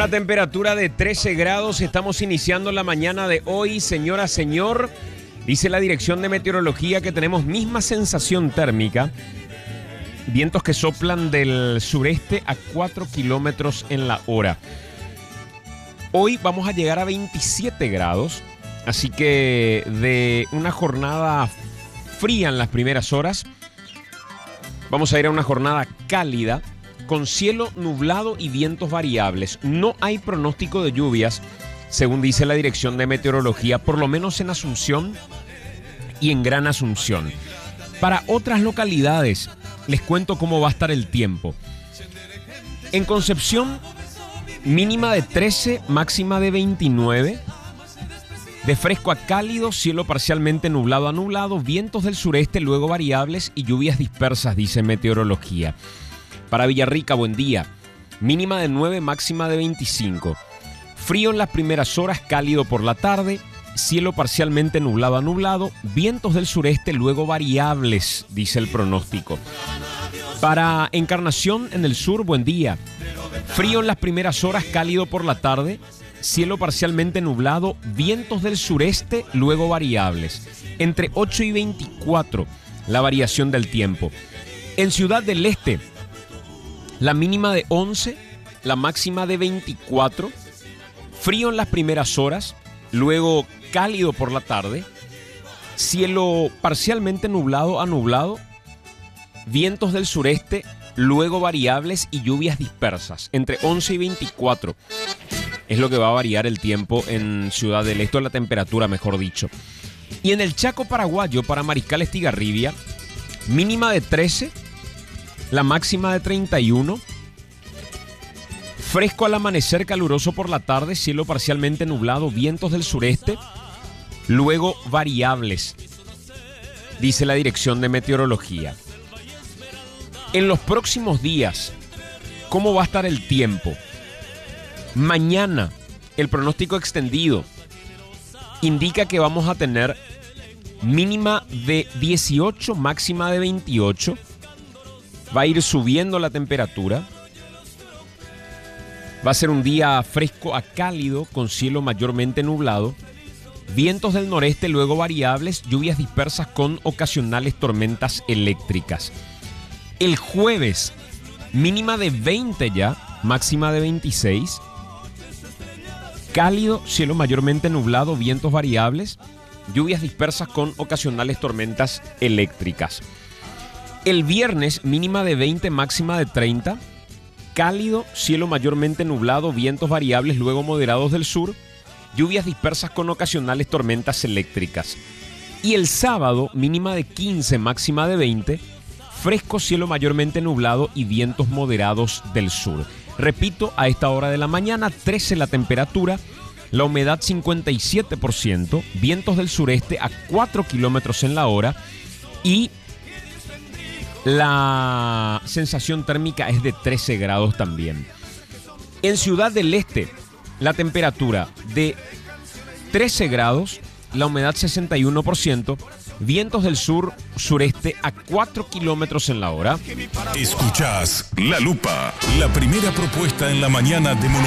una temperatura de 13 grados. Estamos iniciando la mañana de hoy, señora, señor. Dice la Dirección de Meteorología que tenemos misma sensación térmica. Vientos que soplan del sureste a 4 kilómetros en la hora. Hoy vamos a llegar a 27 grados. Así que de una jornada fría en las primeras horas, vamos a ir a una jornada cálida, con cielo nublado y vientos variables. No hay pronóstico de lluvias, según dice la Dirección de Meteorología, por lo menos en Asunción y en Gran Asunción. Para otras localidades, les cuento cómo va a estar el tiempo. En Concepción, mínima de 13, máxima de 29. De fresco a cálido, cielo parcialmente nublado a nublado, vientos del sureste, luego variables y lluvias dispersas, dice Meteorología. Para Villarrica, buen día. Mínima de 9, máxima de 25. Frío en las primeras horas, cálido por la tarde, cielo parcialmente nublado a nublado, vientos del sureste, luego variables, dice el pronóstico. Para Encarnación, en el sur, buen día. Frío en las primeras horas, cálido por la tarde, cielo parcialmente nublado, vientos del sureste, luego variables. Entre 8 y 24, la variación del tiempo. En Ciudad del Este, la mínima de 11, la máxima de 24. Frío en las primeras horas, luego cálido por la tarde. Cielo parcialmente nublado a nublado. Vientos del sureste, luego variables y lluvias dispersas. Entre 11 y 24 es lo que va a variar el tiempo en Ciudad del Este, la temperatura, mejor dicho. Y en el Chaco paraguayo, para Mariscal Estigarribia, mínima de 13, la máxima de 31. Fresco al amanecer, caluroso por la tarde, cielo parcialmente nublado, vientos del sureste, luego variables, dice la Dirección de Meteorología. En los próximos días, ¿cómo va a estar el tiempo? Mañana, el pronóstico extendido indica que vamos a tener mínima de 18, máxima de 28. Va a ir subiendo la temperatura. Va a ser un día fresco a cálido, con cielo mayormente nublado. Vientos del noreste, luego variables, lluvias dispersas con ocasionales tormentas eléctricas. El jueves, mínima de 20 ya, máxima de 26. Cálido, cielo mayormente nublado, vientos variables, lluvias dispersas con ocasionales tormentas eléctricas. El viernes, mínima de 20, máxima de 30. Cálido, cielo mayormente nublado, vientos variables, luego moderados del sur, lluvias dispersas con ocasionales tormentas eléctricas. Y el sábado, mínima de 15, máxima de 20. Fresco, cielo mayormente nublado y vientos moderados del sur. Repito, a esta hora de la mañana, 13 la temperatura, la humedad 57%, vientos del sureste a 4 kilómetros en la hora y la sensación térmica es de 13 grados también. En Ciudad del Este, la temperatura de 13 grados, la humedad 61%, vientos del sur-sureste a 4 kilómetros en la hora. Escuchás La Lupa, la primera propuesta en la mañana de